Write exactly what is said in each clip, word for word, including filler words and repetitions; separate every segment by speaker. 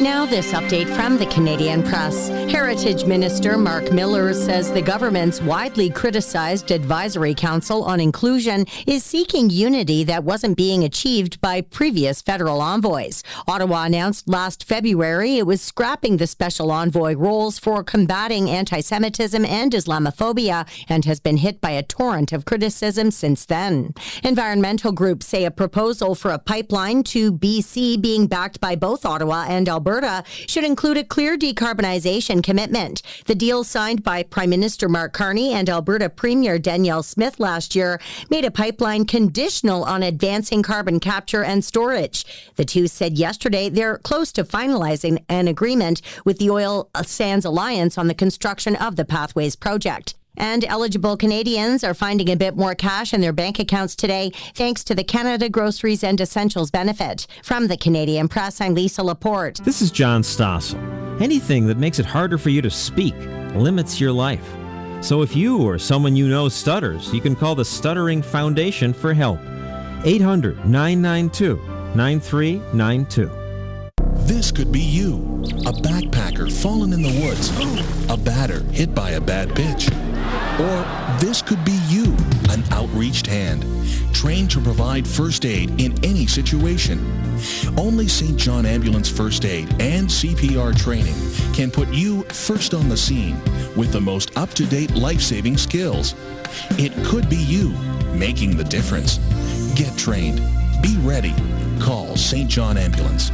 Speaker 1: Now this update from the Canadian Press. Heritage Minister Mark Miller says the government's widely criticized Advisory Council on Inclusion is seeking unity that wasn't being achieved by previous federal envoys. Ottawa announced last February it was scrapping the special envoy roles for combating anti-Semitism and Islamophobia and has been hit by a torrent of criticism since then. Environmental groups say a proposal for a pipeline to B C being backed by both Ottawa and Alberta should include a clear decarbonization commitment. The deal signed by Prime Minister Mark Carney and Alberta Premier Danielle Smith last year made a pipeline conditional on advancing carbon capture and storage. The two said yesterday they're close to finalizing an agreement with the Oil Sands Alliance on the construction of the Pathways project. And eligible Canadians are finding a bit more cash in their bank accounts today thanks to the Canada Groceries and Essentials benefit. From the Canadian Press, I'm Lisa Laporte.
Speaker 2: This is John Stossel. Anything that makes it harder for you to speak limits your life. So if you or someone you know stutters, you can call the Stuttering Foundation for help. eight hundred, nine nine two, nine three nine two.
Speaker 3: This could be you, a backpacker fallen in the woods, a batter hit by a bad pitch. Or this could be you, an outreached hand, trained to provide first aid in any situation. Only Saint John Ambulance First Aid and C P R training can put you first on the scene with the most up-to-date life-saving skills. It could be you, making the difference. Get trained. Be ready. Call Saint John Ambulance.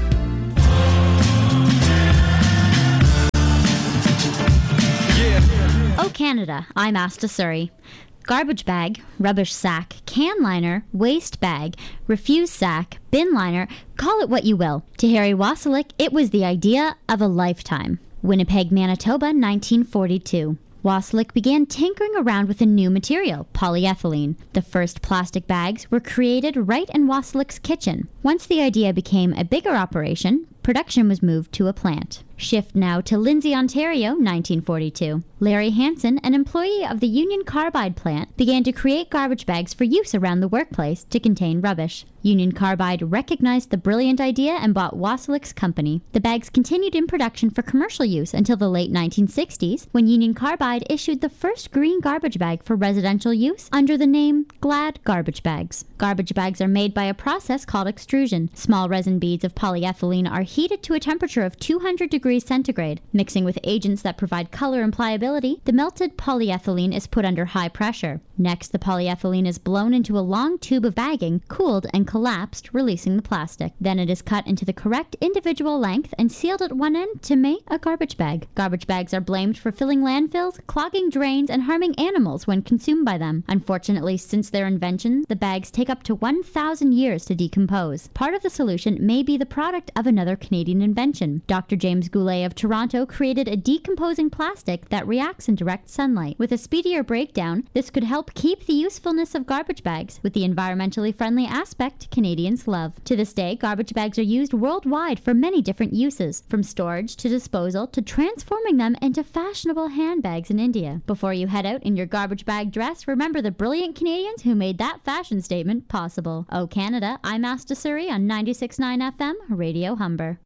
Speaker 4: Oh Canada, I'm Asta Surrey. Garbage bag, rubbish sack, can liner, waste bag, refuse sack, bin liner, call it what you will. To Harry Wasilek, it was the idea of a lifetime. Winnipeg, Manitoba, nineteen forty-two. Wasilek began tinkering around with a new material, polyethylene. The first plastic bags were created right in Wasilek's kitchen. Once the idea became a bigger operation, production was moved to a plant. Shift now to Lindsay, Ontario, nineteen forty-two. Larry Hansen, an employee of the Union Carbide plant, began to create garbage bags for use around the workplace to contain rubbish. Union Carbide recognized the brilliant idea and bought Wasilek's company. The bags continued in production for commercial use until the late nineteen sixties, when Union Carbide issued the first green garbage bag for residential use under the name Glad Garbage Bags. Garbage bags are made by a process called extrusion. Small resin beads of polyethylene are heated to a temperature of two hundred degrees centigrade. Mixing with agents that provide color and pliability, the melted polyethylene is put under high pressure. Next, the polyethylene is blown into a long tube of bagging, cooled and collapsed, releasing the plastic. Then it is cut into the correct individual length and sealed at one end to make a garbage bag. Garbage bags are blamed for filling landfills, clogging drains, and harming animals when consumed by them. Unfortunately, since their invention, the bags take up to one thousand years to decompose. Part of the solution may be the product of another Canadian invention. Doctor James Goulet of Toronto created a decomposing plastic that reacts in direct sunlight. With a speedier breakdown, this could help keep the usefulness of garbage bags with the environmentally friendly aspect Canadians love. To this day, garbage bags are used worldwide for many different uses, from storage to disposal to transforming them into fashionable handbags in India. Before you head out in your garbage bag dress, remember the brilliant Canadians who made that fashion statement possible. Oh Canada, I'm Asta Surrey on ninety-six point nine F M, Radio Humber.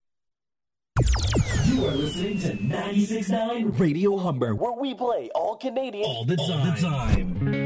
Speaker 5: You are listening to ninety-six point nine Radio Humber, where we play all Canadian all the time. All the time.